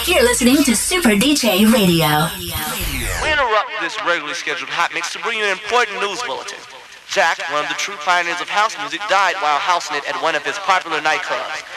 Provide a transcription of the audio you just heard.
You're listening to Super DJ Radio. We interrupt this regularly scheduled hot mix to bring you an important news bulletin. Jack, one of the true pioneers of house music, died while housing it at one of his popular nightclubs.